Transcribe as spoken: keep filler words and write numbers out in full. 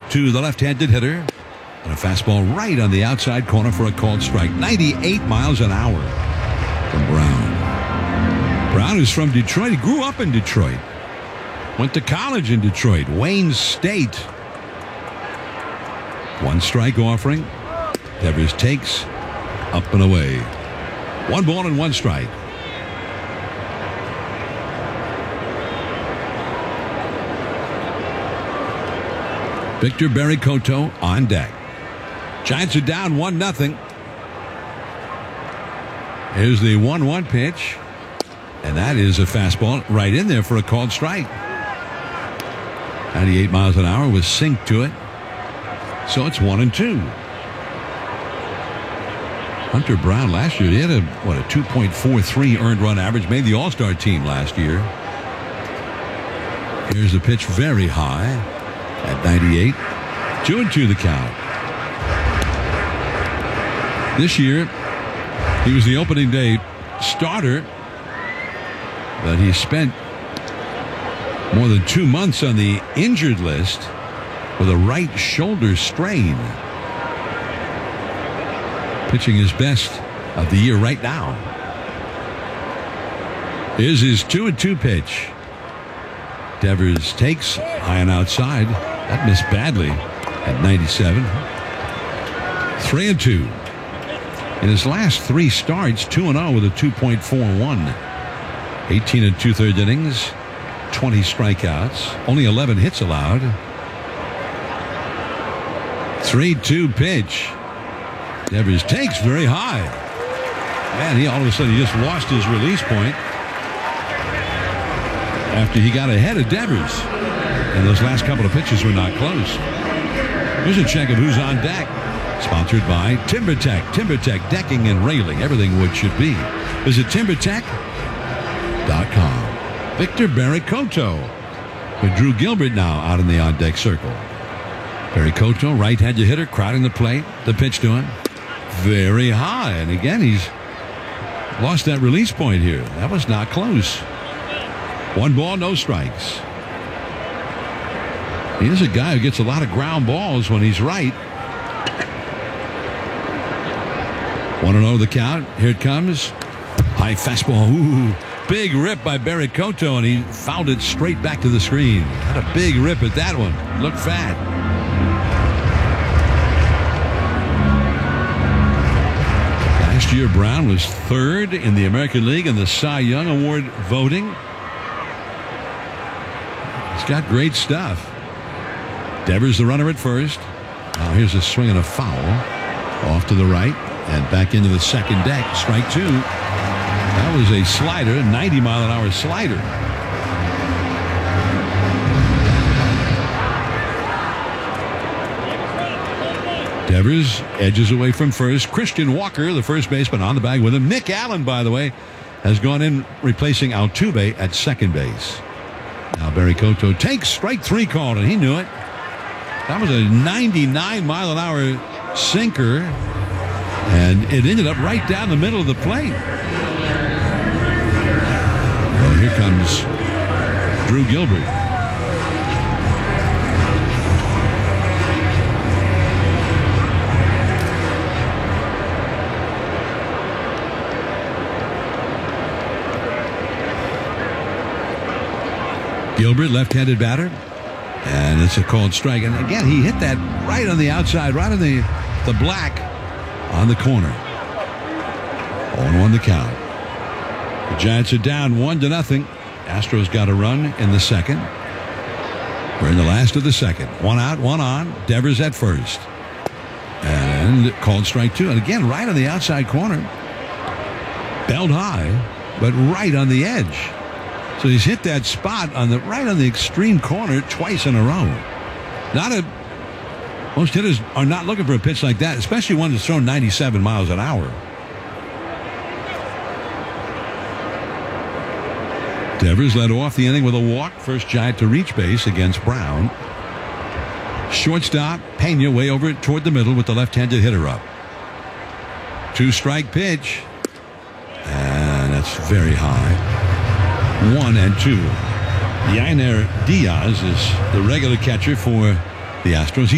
to the left-handed hitter. And a fastball right on the outside corner for a called strike. ninety-eight miles an hour from Brown. Brown is from Detroit. He grew up in Detroit. Went to college in Detroit. Wayne State. One strike offering. Devers takes. Up and away. One ball and one strike. Victor Barry-Cotto on deck. Giants are down one nothing. Here's the one one pitch. And that is a fastball right in there for a called strike. ninety-eight miles an hour with sink to it. So it's one and two. Hunter Brown last year, he had a, what, a two point four three earned run average. Made the All-Star team last year. Here's the pitch very high at ninety-eight. Two and two the count. This year, he was the opening day starter, but he spent more than two months on the injured list with a right shoulder strain. Pitching his best of the year right now. Here's his two and two pitch. Devers takes high and outside. That missed badly at ninety-seven. Three and two. In his last three starts, two and oh with a two point four one. eighteen and two-thirds innings, twenty strikeouts, only eleven hits allowed. three two pitch. Devers takes very high. Man, he all of a sudden he just lost his release point after he got ahead of Devers. And those last couple of pitches were not close. Here's a check of who's on deck. Sponsored by TimberTech. TimberTech decking and railing. Everything wood should be. Visit timber tech dot com. Victor Barry-Cotto. With Drew Gilbert now out in the on-deck circle. Barry-Cotto, right-handed hitter, crowding the plate. The pitch to him. Very high. And again, he's lost that release point here. That was not close. One ball, no strikes. He's a guy who gets a lot of ground balls when he's right. one and oh the count. Here it comes. High fastball. Ooh, big rip by Barry-Cotto, and he fouled it straight back to the screen. Had a big rip at that one. Looked fat. Last year, Brown was third in the American League in the Cy Young Award voting. He's got great stuff. Devers the runner at first. Now here's a swing and a foul. Off to the right and back into the second deck. Strike two. That was a slider, ninety mile an hour slider. Devers edges away from first. Christian Walker, the first baseman, on the bag with him. Nick Allen, by the way, has gone in replacing Altuve at second base. Now Barry-Cotto takes strike three called, and he knew it. That was a ninety-nine mile an hour sinker, and it ended up right down the middle of the plate. Well, here comes Drew Gilbert. Gilbert, left-handed batter. And it's a called strike. And again, he hit that right on the outside, right on the, the black on the corner. oh and one the count. The Giants are down one to nothing. Astros got a run in the second. We're in the last of the second. One out, one on. Devers at first. And called strike two. And again, right on the outside corner. Belled high, but right on the edge. So he's hit that spot on the right on the extreme corner twice in a row. Not a most hitters are not looking for a pitch like that, especially one that's thrown ninety-seven miles an hour. Devers led off the inning with a walk. First Giant to reach base against Brown. Shortstop Pena way over it toward the middle with the left-handed hitter up. Two strike pitch. And that's very high. One and two. Yainer Diaz is the regular catcher for the Astros.